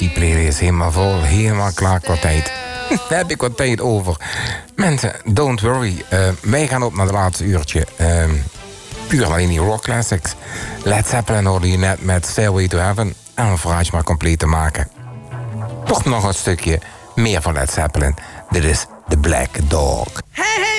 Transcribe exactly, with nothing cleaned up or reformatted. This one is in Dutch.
die playlist helemaal vol. Helemaal klaar qua tijd. Daar heb ik wat tijd over. Mensen, don't worry. Uh, wij gaan op naar het laatste uurtje. Uh, puur alleen die rock classics. Led Zeppelin hoorde je net met Stairway to Heaven. En om Vooruit maar compleet te maken. Toch nog een stukje meer van Led Zeppelin. Dit is The Black Dog. Hey, hey!